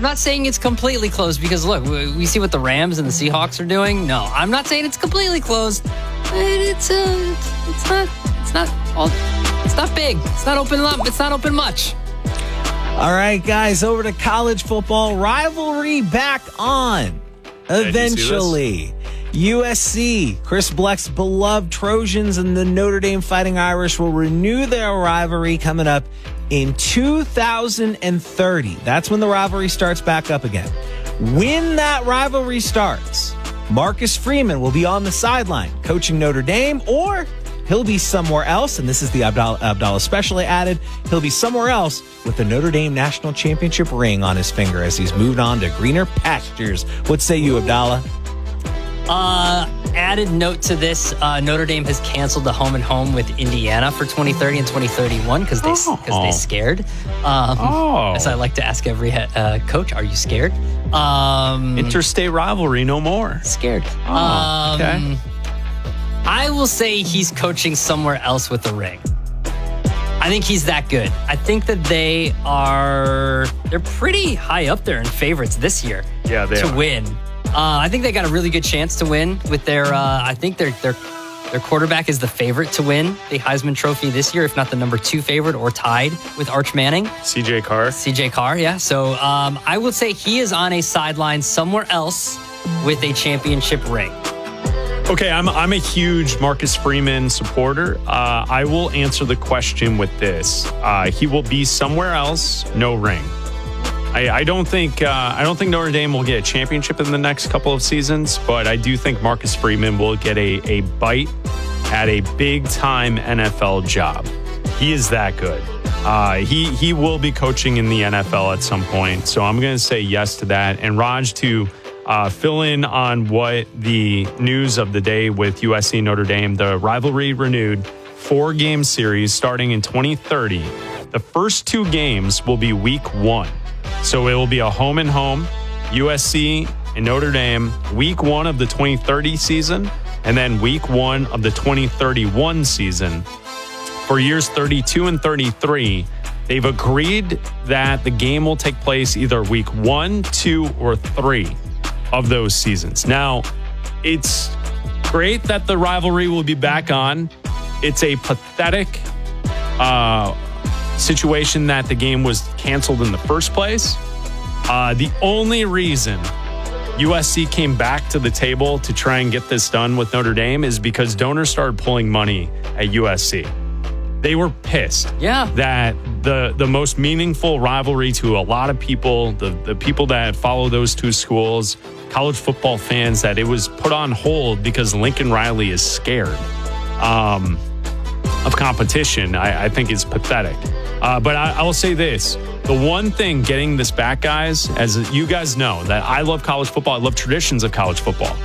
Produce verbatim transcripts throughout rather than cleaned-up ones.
not saying it's completely closed because, look, we, we see what the Rams and the Seahawks are doing. No, I'm not saying it's completely closed. It's uh, it's not, it's not, all, it's not big. It's not open up. It's not open much. All right, guys, over to college football. Rivalry back on. Eventually. U S C, Chris Black's beloved Trojans and the Notre Dame Fighting Irish will renew their rivalry coming up in two thousand thirty. That's when the rivalry starts back up again. When that rivalry starts, Marcus Freeman will be on the sideline coaching Notre Dame, or he'll be somewhere else, and this is the Abdallah, Abdallah specially added, he'll be somewhere else with the Notre Dame National Championship ring on his finger as he's moved on to greener pastures. What say you, Abdallah? Uh, added note to this, uh, Notre Dame has canceled the home and home with Indiana for twenty thirty and twenty thirty-one because they because oh. they scared. Um, oh. As I like to ask every uh, coach, are you scared? Um, Interstate rivalry, no more. Scared. Oh, um, okay. I will say he's coaching somewhere else with the ring. I think he's that good. I think that they are, they're pretty high up there in favorites this year yeah, they to are. win. Uh, I think they got a really good chance to win with their, uh, I think their, their, their quarterback is the favorite to win the Heisman Trophy this year, if not the number two favorite or tied with Arch Manning. C J Carr. C J Carr, yeah. So um, I would say he is on a sideline somewhere else with a championship ring. Okay, I'm I'm a huge Marcus Freeman supporter. Uh, I will answer the question with this: uh, he will be somewhere else, no ring. I, I don't think uh, I don't think Notre Dame will get a championship in the next couple of seasons, but I do think Marcus Freeman will get a a bite at a big time N F L job. He is that good. Uh, he he will be coaching in the N F L at some point, so I'm going to say yes to that. And Raj, to Uh, fill in on what the news of the day with U S C and Notre Dame, the rivalry renewed, four-game series starting in twenty thirty. The first two games will be week one. So it will be a home and home, U S C and Notre Dame, week one of the twenty thirty season, and then week one of the twenty thirty-one season. For years thirty-two and thirty-three, they've agreed that the game will take place either week one, two, or three of those seasons. Now, it's great that the rivalry will be back on. It's a pathetic uh, situation that the game was canceled in the first place. Uh, the only reason U S C came back to the table to try and get this done with Notre Dame is because donors started pulling money at U S C. They were pissed yeah. that the the most meaningful rivalry to a lot of people, the, the people that follow those two schools, college football fans, that it was put on hold because Lincoln Riley is scared um, of competition, I, I think is pathetic. Uh, but I, I'll say this. The one thing getting this back, guys, as you guys know, that I love college football. I love traditions of college football.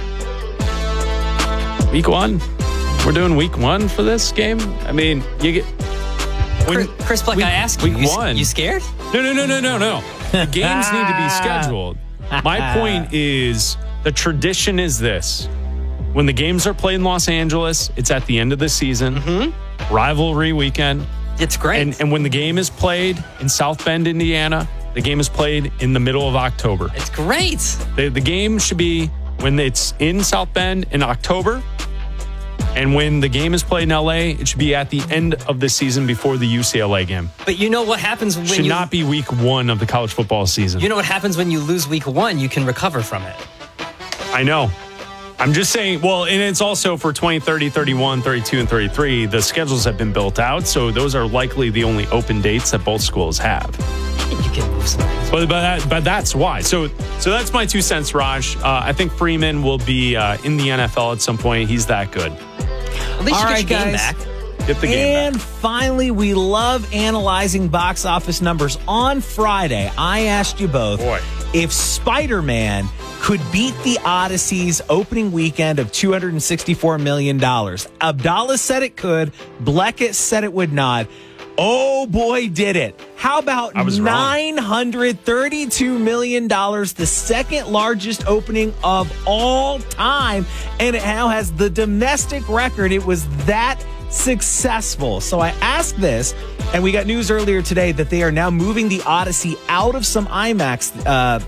Week one. We're doing week one for this game. I mean, you get when, Chris Black. Week, I ask you, week you, one. You scared? No, no, no, no, no, no. The games need to be scheduled. My point is the tradition is this: when the games are played in Los Angeles, it's at the end of the season, mm-hmm. rivalry weekend. It's great. And, and when the game is played in South Bend, Indiana, the game is played in the middle of October. It's great. The, the game should be when it's in South Bend in October. And when the game is played in L A, it should be at the end of the season before the U C L A game. But you know what happens when should you... not be week one of the college football season. You know what happens when you lose week one? You can recover from it. I know. I'm just saying, well, and it's also for twenty, thirty, thirty-one, thirty-two, and thirty-three, the schedules have been built out, so those are likely the only open dates that both schools have. You can move some things. But, but, that, but that's why. So so that's my two cents, Raj. Uh, I think Freeman will be uh, in the N F L at some point. He's that good. At least All you right, get your game guys. back. Get the game and back. finally, we love analyzing box office numbers. On Friday, I asked you both Boy. if Spider-Man could beat the Odyssey's opening weekend of two hundred sixty-four million dollars. Abdallah said it could. Bleckett said it would not. Oh, boy, did it. How about nine hundred thirty-two million dollars, the second largest opening of all time, and it now has the domestic record. It was that successful. So I asked this, and we got news earlier today that they are now moving the Odyssey out of some IMAX uh,